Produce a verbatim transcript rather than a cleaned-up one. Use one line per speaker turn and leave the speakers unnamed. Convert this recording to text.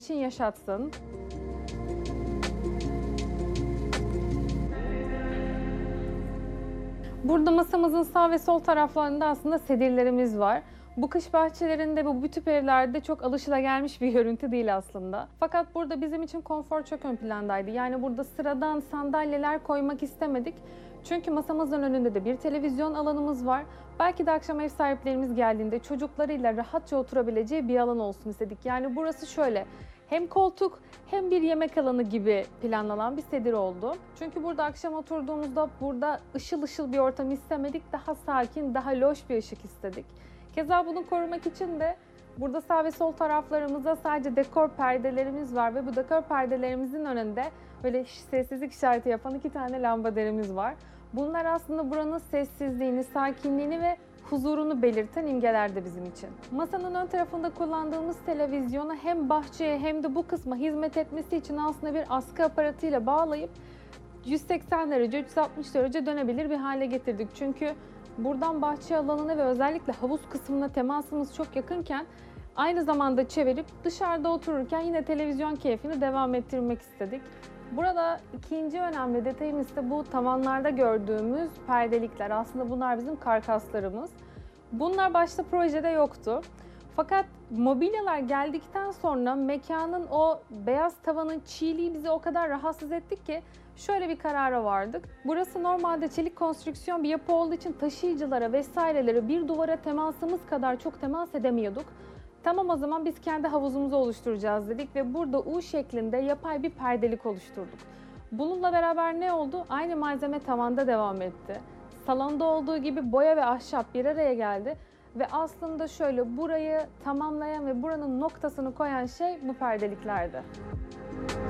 için yaşatsın. Burada masamızın sağ ve sol taraflarında aslında sedirlerimiz var. Bu kış bahçelerinde, bu tip evlerde çok alışılagelmiş bir görüntü değil aslında. Fakat burada bizim için konfor çok ön plandaydı. Yani burada sıradan sandalyeler koymak istemedik. Çünkü masamızın önünde de bir televizyon alanımız var. Belki de akşam ev sahiplerimiz geldiğinde çocuklarıyla rahatça oturabileceği bir alan olsun istedik. Yani burası şöyle, hem koltuk hem bir yemek alanı gibi planlanan bir sedir oldu. Çünkü burada akşam oturduğumuzda burada ışıl ışıl bir ortam istemedik. Daha sakin, daha loş bir ışık istedik. Keza bunu korumak için de burada sağ ve sol taraflarımızda sadece dekor perdelerimiz var ve bu dekor perdelerimizin önünde böyle sessizlik işareti yapan iki tane lambaderimiz var. Bunlar aslında buranın sessizliğini, sakinliğini ve huzurunu belirten imgelerdi bizim için. Masanın ön tarafında kullandığımız televizyona hem bahçeye hem de bu kısma hizmet etmesi için aslında bir askı aparatıyla bağlayıp yüz seksen derece, üç yüz altmış derece dönebilir bir hale getirdik. Çünkü buradan bahçe alanına ve özellikle havuz kısmına temasımız çok yakınken aynı zamanda çevirip dışarıda otururken yine televizyon keyfini devam ettirmek istedik. Burada ikinci önemli detayımız ise bu tavanlarda gördüğümüz perdelikler. Aslında bunlar bizim karkaslarımız. Bunlar başta projede yoktu. Fakat mobilyalar geldikten sonra mekanın o beyaz tavanın çiğliği bizi o kadar rahatsız etti ki şöyle bir karara vardık. Burası normalde çelik konstrüksiyon bir yapı olduğu için taşıyıcılara vesairelere bir duvara temasımız kadar çok temas edemiyorduk. Tamam, o zaman biz kendi havuzumuzu oluşturacağız dedik ve burada U şeklinde yapay bir perdelik oluşturduk. Bununla beraber ne oldu? Aynı malzeme tavanda devam etti. Salonda olduğu gibi boya ve ahşap bir araya geldi ve aslında şöyle burayı tamamlayan ve buranın noktasını koyan şey bu perdeliklerdi.